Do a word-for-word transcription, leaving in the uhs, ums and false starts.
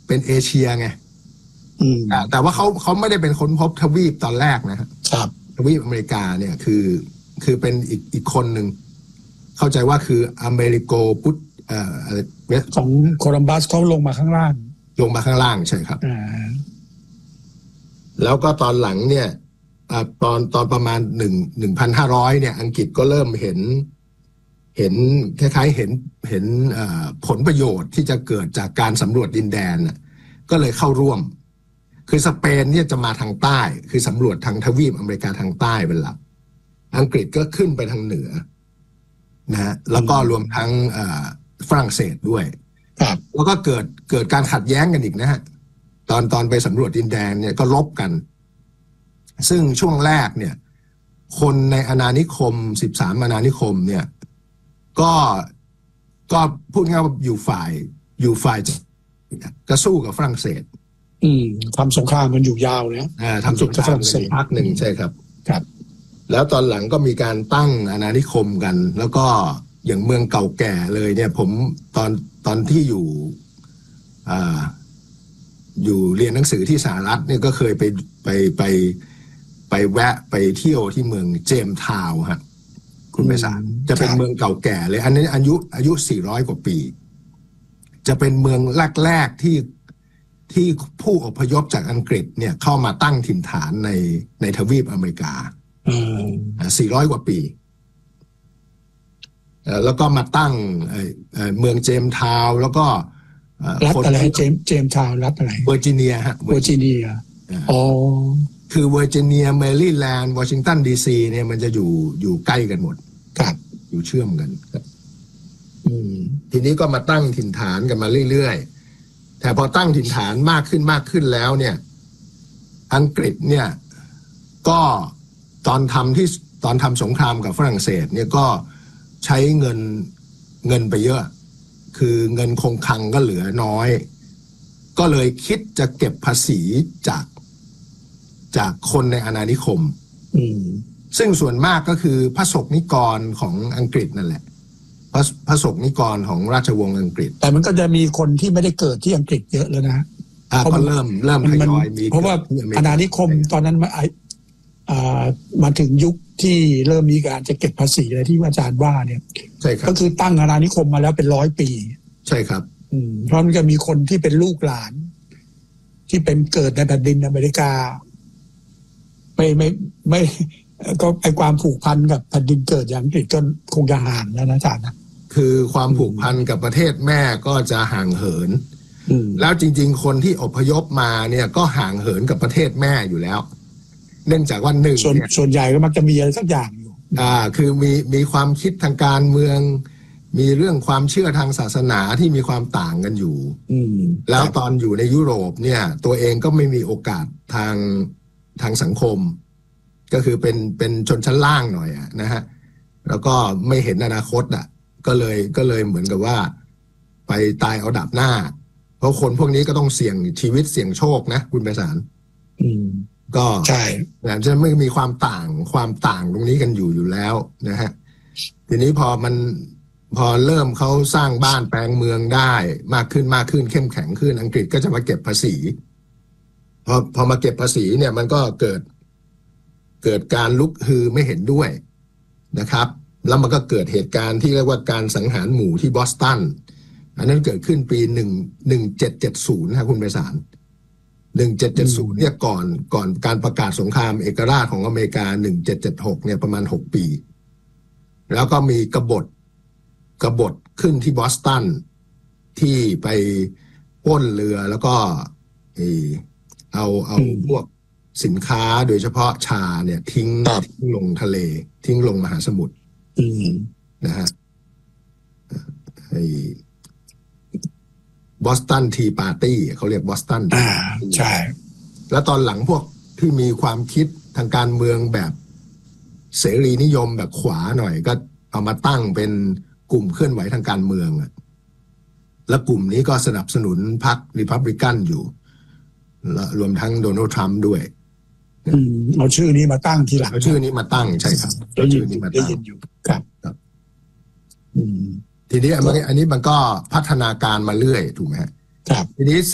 เป็นเอเชียไงแต่ว่าเขาเขาไม่ได้เป็นค้นพบทวีปตอนแรกนะครับทวีปอเมริกาเนี่ยคือคือเป็นอีกอีกคนหนึ่งเข้าใจว่าคืออเมริโกพุทเอ่อของโคลัมบัสเขาลงมาข้างล่างลงมาข้างล่างใช่ครับแล้วก็ตอนหลังเนี่ยตอนตอนประมาณหนึ่งหนึ่งพันห้าร้อยเนี่ยอังกฤษก็เริ่มเห็นเห็นคล้ายๆเห็นเห็นผลประโยชน์ที่จะเกิดจากการสำรวจดินแดนก็เลยเข้าร่วมคือสเปนเนี่ยจะมาทางใต้คือสำรวจทางทวีปอเมริกาทางใต้เป็นหลักอังกฤษก็ขึ้นไปทางเหนือนะฮะแล้วก็รวมทั้งฝรั่งเศสด้วยแล้วก็เกิดเกิดการขัดแย้งกันอีกนะฮะตอนตอนไปสำรวจดินแดนเนี่ยก็ลบกันซึ่งช่วงแรกเนี่ยคนในอาณานิคมสิบสามอาณานิคมเนี่ยก็ก็พูดง่ายว่าอยู่ฝ่ายอยู่ฝ่ายก็สู้กับฝรั่งเศสอืมทำสงครามกันอยู่ยาวเลยอ่าทำสงครามกันพักหนึ่งใช่ครับครับแล้วตอนหลังก็มีการตั้งอาณานิคมกันแล้วก็อย่างเมืองเก่าแก่เลยเนี่ยผมตอนตอนที่อยู่อ่าอยู่เรียนหนังสือที่สหรัฐเนี่ยก็เคยไปไปไปไปแวะไปเที่ยวที่เมืองเจมส์ทาวน์ฮะคุณไพศาลจะเป็นเมืองเก่าแก่เลยอันนี้อายุอายุสี่ร้อยกว่าปีจะเป็นเมืองแรกๆที่ที่ผู้อพยพจากอังกฤษเนี่ยเข้ามาตั้งถิ่นฐานในในทวีปอเมริกาสี่ร้อยกว่าปีแล้วก็มาตั้งเมืองเจมส์ทาวน์แล้วก็รัฐอะไรเจมส์เจมส์ทาวน์รัฐอะไรเวอร์จิเนียฮะเวอร์จิเนียอ๋อคือเวอร์จิเนียแมริแลนด์วอชิงตันดีซีเนี่ยมันจะอยู่อยู่ใกล้กันหมดครับอยู่เชื่อมกันครับทีนี้ก็มาตั้งถิ่นฐานกันมาเรื่อยๆแต่พอตั้งถิ่นฐานมากขึ้นมากขึ้นแล้วเนี่ยอังกฤษเนี่ยก็ตอนทำที่ตอนทำสงครามกับฝรั่งเศสเนี่ยก็ใช้เงินเงินไปเยอะคือเงินคงคลังก็เหลือน้อยก็เลยคิดจะเก็บภาษีจากจากคนในอาณานิคมซึ่งส่วนมากก็คือพระศกนิกรของอังกฤษนั่นแหละพระพระศกนิกรของราชวงศ์อังกฤษแต่มันก็จะมีคนที่ไม่ได้เกิดที่อังกฤษเยอะแล้วนะเพราะเริ่มเริ่มทยอยมีเพราะว่าอาณานิคมตอนนั้นมามาถึงยุคที่เริ่มมีการจะเก็บภาษีอะไรที่อาจารย์ว่าเนี่ยใช่ครับก็คือตั้งอาณานิคมมาแล้วเป็นร้อยปีใช่ครับเพราะมันจะมีคนที่เป็นลูกหลานที่เป็นเกิดในแผ่นดินอเมริกาไม่ไม่ไม่ก็ไอความผูกพันกับแผ่นดินเกิดอย่างอังกฤษก็คงจะห่างแล้วนะอาจารย์นะคือความผูกพันกับประเทศแม่ก็จะห่างเหินแล้วจริงๆคนที่อพยพมาเนี่ยก็ห่างเหินกับประเทศแม่อยู่แล้วเนื่องจากว่าหนึ่งส่วนส่วนใหญ่ก็มักจะมีอะไรสักอย่างอยู่อ่าคือมีมีความคิดทางการเมืองมีเรื่องความเชื่อทางศาสนาที่มีความต่างกันอยู่แล้วตอนอยู่ในยุโรปเนี่ยตัวเองก็ไม่มีโอกาสทางทางสังคมก็คือเป็นเป็นชนชั้นล่างหน่อยอะนะฮะแล้วก็ไม่เห็นอนาคตอ่ะก็เลยก็เลยเหมือนกับว่าไปตายเอาดาบหน้าเพราะคนพวกนี้ก็ต้องเสี่ยงชีวิตเสี่ยงโชคนะคุณไพศาลก็ใช่แต่จะไม่มีความต่างความต่างตรงนี้กันอยู่อยู่แล้วนะฮะทีนี้พอมันพอเริ่มเขาสร้างบ้านแปลงเมืองได้มากขึ้นมากขึ้นเข้มแข็งขึ้นอังกฤษก็จะมาเก็บภาษีพอพอมาเก็บภาษีเนี่ยมันก็เกิดเกิดการลุกฮือไม่เห็นด้วยนะครับแล้วมันก็เกิดเหตุการณ์ที่เรียกว่าการสังหารหมู่ที่บอสตันอันนั้นเกิดขึ้นปีหนึ่งหนึ่งเจ็ดเจ็ดศูนย์ครับคุณไพศาลหนึ่งเจ็ดเจ็ดศูนย์เนี่ยก่อนก่อนการประกาศสงครามเอกราชของอเมริกาหนึ่งเจ็ดเจ็ดหกเนี่ยประมาณหกปีแล้วก็มีกบฏกบฏขึ้นที่บอสตันที่ไปปล้นเรือแล้วก็เอาเอาพวกสินค้าโดยเฉพาะชาเนี่ยทิ้งทิ้งลงทะเลทิ้งลงมหาสมุทรนะฮะไอ้บอสตันทีปาร์ตี้เขาเรียกบอสตันอ่าใช่แล้วตอนหลังพวกที่มีความคิดทางการเมืองแบบเสรีนิยมแบบขวาหน่อยก็เอามาตั้งเป็นกลุ่มเคลื่อนไหวทางการเมืองและกลุ่มนี้ก็สนับสนุนพรรครีพับลิกันอยู่รวมทั้งโดนัลด์ทรัมป์ด้วยเอาชื่อนี้มาตั้งทีหลังเอาชื่อนี้มาตั้งใช่ครับเอาชื่อนี้มาตั้งอยู่ครับทีนี้อันนี้มันก็พัฒนาการมาเรื่อยถูกไหมครับทีนี้